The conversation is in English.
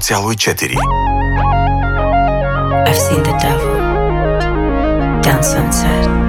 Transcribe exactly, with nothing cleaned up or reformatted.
Viața lui Cetiri. I've seen the devil down Sunset.